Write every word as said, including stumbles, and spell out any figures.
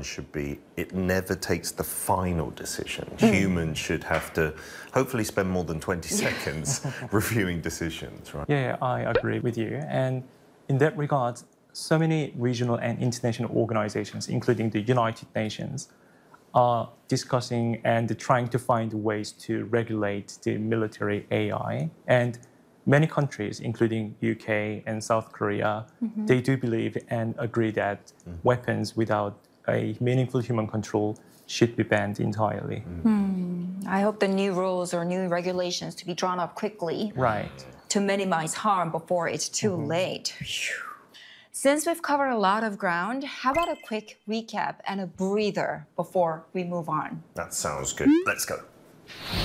should be it never takes the final decision. Mm. Humans should have to hopefully spend more than twenty seconds reviewing decisions, right? Yeah, I agree with you. And in that regard, so many regional and international organizations, including the United Nations, are discussing and trying to find ways to regulate the military A I. And many countries, including U K and South Korea, mm-hmm. they do believe and agree that mm. weapons without a meaningful human control should be banned entirely. Mm. Hmm. I hope the new rules or new regulations to be drawn up quickly. Right. To minimize harm before it's too mm-hmm. late. Whew. Since we've covered a lot of ground, how about a quick recap and a breather before we move on? That sounds good. Let's go.